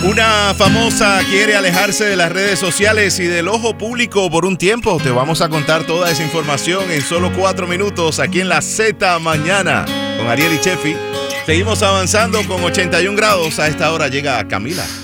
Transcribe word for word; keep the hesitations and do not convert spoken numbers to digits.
Una famosa quiere alejarse de las redes sociales y del ojo público por un tiempo. Te vamos a contar toda esa información en solo cuatro minutos aquí en la Z Mañana con Ariel y Chefi. Seguimos avanzando con ochenta y un grados. A esta hora llega Camila.